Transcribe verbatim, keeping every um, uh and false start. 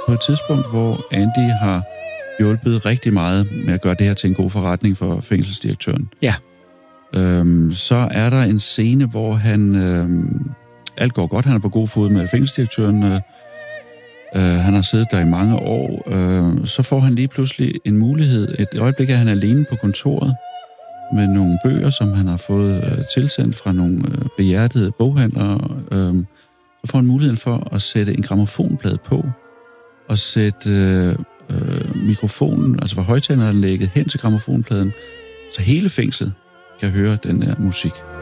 på et tidspunkt, hvor Andy har hjulpet rigtig meget med at gøre det her til en god forretning for fængselsdirektøren. Ja. Øhm, så er der en scene, hvor han... Øhm, alt går godt, han er på god fod med fængselsdirektøren. Øh, øh, han har siddet der i mange år. Øh, så får han lige pludselig en mulighed. Et øjeblik er han alene på kontoret med nogle bøger, som han har fået øh, tilsendt fra nogle øh, behjertede boghandlere. Øh, så får han muligheden for at sætte en grammofonplade på og sætte øh, øh, mikrofonen, altså fra højtaleranlægget, hen til grammofonpladen, så hele fængslet kan høre den her musik.